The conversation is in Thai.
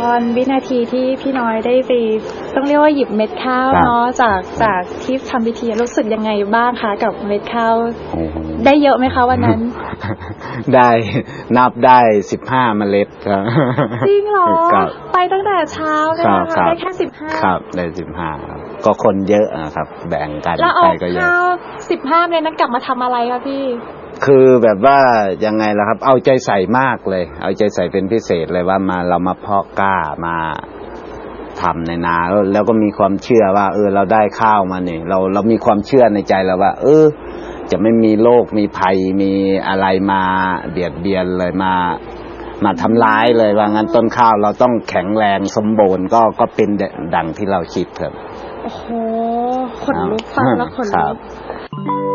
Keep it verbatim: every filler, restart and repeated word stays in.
อนวินาทีที่พี่น้อยได้ไปต้องเรียกว่าหยิบเม็ดข้าวเนาะจากจากที่ทำพิธีรู้สึกยังไงบ้างคะกับเม็ดข้าวได้เยอะไหมคะวันนั้นได้นับได้สิบห้าเมล็ดครับจริงเหรอไปตั้งแต่เช้าเลยนะคะได้แค่สิบห้าครับได้สิบห้าก็คนเยอะนะครับแบ่งกันแล้วเอาข้าวสิบห้าเมล็ดนั้นกลับมาทำอะไรคะพี่คือแบบว่ายังไงล่ะครับเอาใจใส่มากเลยเอาใจใส่เป็นพิเศษเลยว่ามาเรามาเพาะกล้ามาทำในนาแล้วก็มีความเชื่อว่าเออเราได้ข้าวมาเนี่ยเราเรามีความเชื่อในใจเราว่าเออจะไม่มีโรคมีภัยมีอะไรมาเบียดเบียนเลยมามาทำร้ายเลยว่างั้นต้นข้าวเราต้องแข็งแรงสมบูรณ์ก็ก็เป็นดังที่เราคิดครับโอ้โหขนลุกฟังแล้วขนลุก